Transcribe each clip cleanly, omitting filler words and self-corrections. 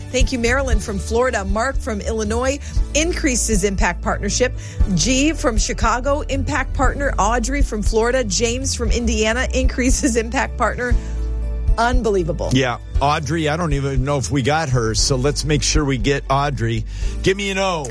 Thank you, Marilyn from Florida. Mark from Illinois increased his impact partnership. G from Chicago, impact partner. Audrey from Florida. James from Indiana increases impact partner. Unbelievable. Yeah, Audrey, I don't even know if we got her, so let's make sure we get Audrey. Give me an O.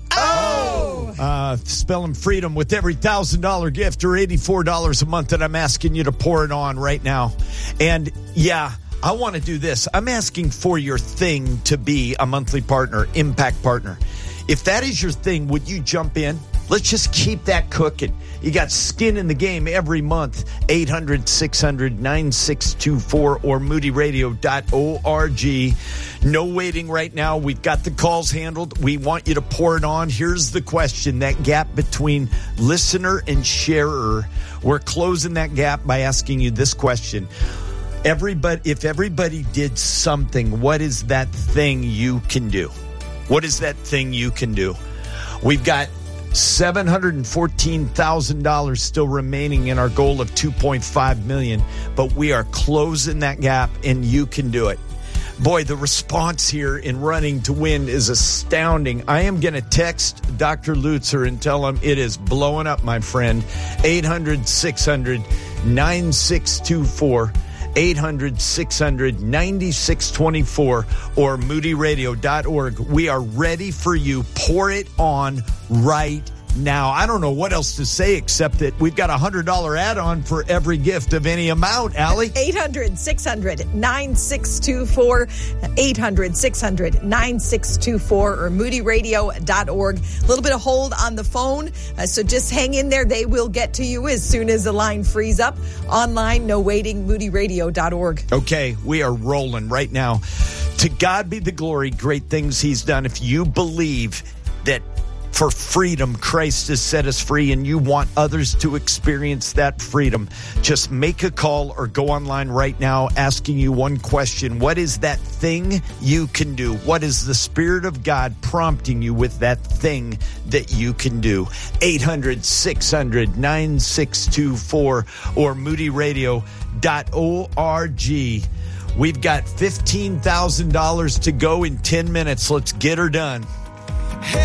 Spelling freedom with every $1,000 gift or $84 a month that I'm asking you to pour it on right now. And yeah, I want to do this. I'm asking for your thing to be a monthly partner, impact partner. If that is your thing, would you jump in? Let's just keep that cooking. You got skin in the game every month. 800-600-9624 or moodyradio.org. No waiting right now. We've got the calls handled. We want you to pour it on. Here's the question. That gap between listener and sharer. We're closing that gap by asking you this question. If everybody did something, what is that thing you can do? What is that thing you can do? We've got $714,000 still remaining in our goal of $2.5 million, but we are closing that gap, and you can do it. Boy, the response here in running to win is astounding. I am going to text Dr. Lutzer and tell him it is blowing up, my friend. 800-600-9624. 800-600-9624 or moodyradio.org. We are ready for you. Pour it on right now. I don't know what else to say except that we've got a $100 add-on for every gift of any amount, Allie. 800-600-9624, 800-600-9624 or moodyradio.org. A little bit of hold on the phone, so just hang in there. They will get to you as soon as the line frees up. Online, no waiting, moodyradio.org. Okay, we are rolling right now. To God be the glory, great things he's done. If you believe that for freedom, Christ has set us free, and you want others to experience that freedom, just make a call or go online right now asking you one question. What is that thing you can do? What is the Spirit of God prompting you with that thing that you can do? 800-600-9624 or moodyradio.org. We've got $15,000 to go in 10 minutes. Let's get her done.